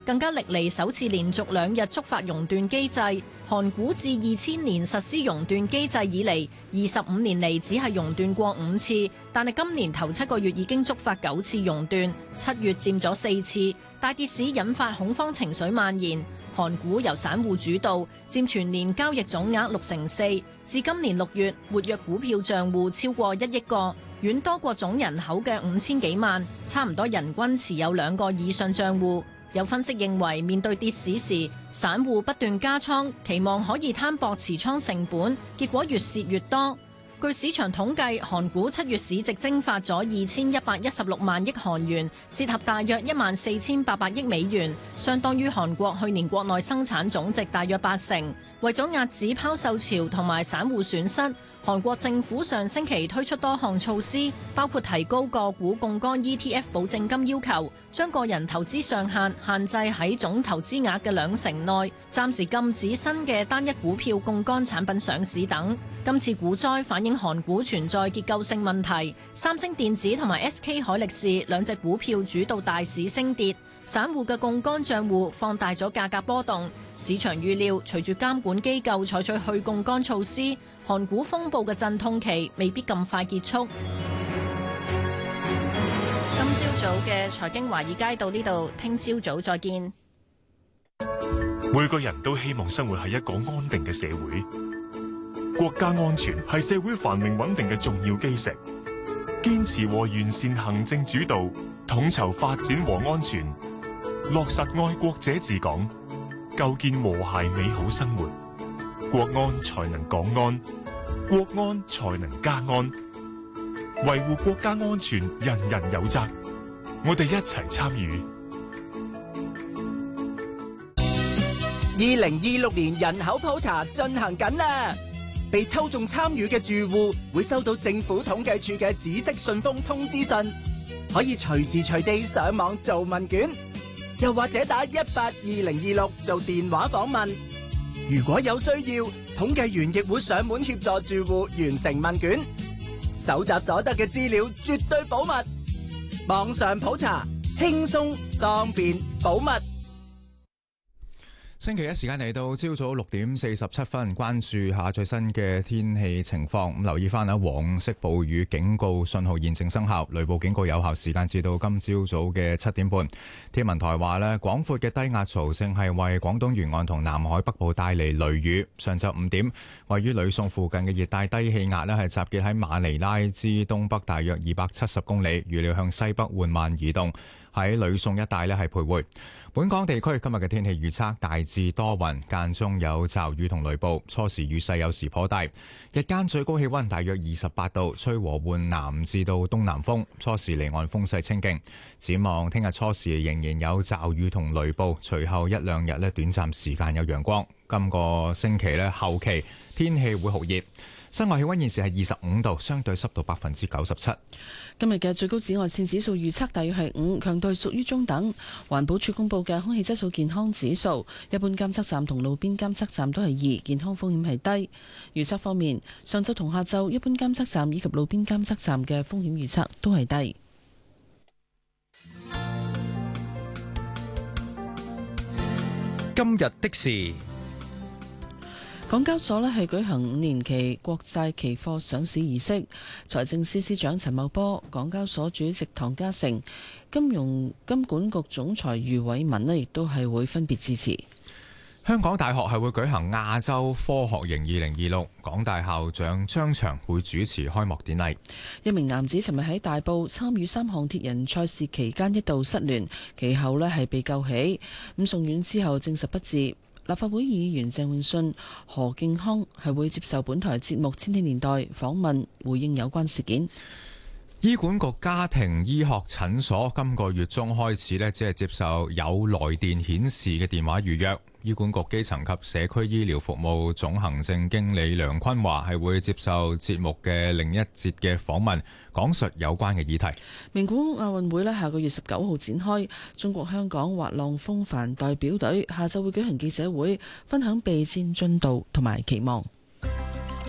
更加歷嚟首次連續2日觸發熔斷機制。韓股自2000年實施熔斷機制以嚟，25年嚟只係熔斷過5次，但係今年頭7個月已經觸發9次熔斷，7月佔咗4次。大跌市引發恐慌情緒蔓延，韓股由散戶主導，佔全年交易總額64%。至今年6月，活躍股票賬戶超過1億個，遠多過總人口嘅5000幾萬，差唔多人均持有2個以上賬戶。有分析認為，面對跌市時，散戶不斷加倉，期望可以攤薄持倉成本，結果越蝕越多。據市場統計，韓股7月市值蒸發咗2116萬億韓元，折合大約14800億美元，相當於韓國去年國內生產總值大約80%。為咗壓止拋售潮同埋散戶損失，韓國政府上星期推出多項措施，包括提高個股槓桿 ETF 保證金要求，將個人投資上限限制喺總投資額嘅20%內，暫時禁止新嘅單一股票槓桿產品上市等。今次股災反映韓股存在結構性問題，三星電子同埋 SK 海力士2隻股票主導大市升跌，散戶嘅槓桿賬戶放大咗價格波動。市場預料，隨住監管機構採取去槓桿措施，韓股風暴嘅陣痛期未必咁快結束。今朝早嘅財經華爾街到呢度，聽朝早再見。 每個人都希望生活喺一個安定嘅社會，國家安全係社會繁榮穩定嘅重要基石。堅持和完善行政主導，統籌發展和安全，落實愛國者治港，構建和諧美好生活，國安才能港安，國安才能家安。維護國家安全，人人有責。我哋一齊參與。 2026年人口普查進行緊啦，被抽中參與嘅住戶會收到政府統計處嘅紫色信封通知信，可以隨時隨地上網做問卷，又或者打182-026做電話訪問。如果有需要，統計員亦會上門協助住戶完成問卷，搜集所得嘅資料絕對保密。網上普查，輕鬆方便保密。 星期一時間嚟到朝早6:47，關注下最新嘅天氣情況。咁留意翻黃色暴雨警告信號現正生效，雷暴警告有效時間至到今朝早嘅7點半。天文台話廣闊嘅低壓槽正係為廣東沿岸同南海北部帶嚟雷雨。上晝5點，位於呂宋附近嘅熱帶低氣壓係集結喺馬尼拉之東北大約270公里，預料向西北緩慢移動，喺呂宋一帶係徘徊。本港地區今日嘅天氣預測大致多雲，間中有驟雨同雷暴，初時雨勢有時頗大。日間最高氣溫大約28度，吹和緩南至到東南風，初時離岸風勢清勁。展望聽日初時仍然有驟雨同雷暴，隨後1-2日短暫時間有陽光。今個星期後期天氣會酷熱。室外氣溫現時係25度，相對濕度97%。 今日嘅最高紫外線指數預測大約係5，強度屬於中等。環保署公布嘅空氣質素健康指數，一般監測站同路邊監測站都係2，健康風險係低。預測方面，上晝同下晝一般監測站以及路邊監測站嘅風險預測都係低。 今日的事。 港交所係舉行5年期國債期貨上市儀式，財政司司長陳茂波、港交所主席唐家成、金管局總裁余偉文亦都係會分別致辭。 香港大學係會舉行亞洲科學營2026，港大校長張翔會主持開幕典禮。 一名男子尋日喺大埔參與3項鐵人賽事期間一度失聯，其後係被救起，送院之後證實不治。立法會議員鄭泳舜、何敬康係會接受本台節目《千禧年代》訪問，回應有關事件。 醫管局家庭醫學診所今個月中開始只係接受有來電顯示嘅電話預約。醫管局基層及社區醫療服務總行政經理梁坤華係會接受節目嘅另一節嘅訪問，講述有關嘅議題。 名古屋亞運會下個月19號展開，中國香港滑浪風帆代表隊下晝會舉行記者會，分享備戰進度同埋期望。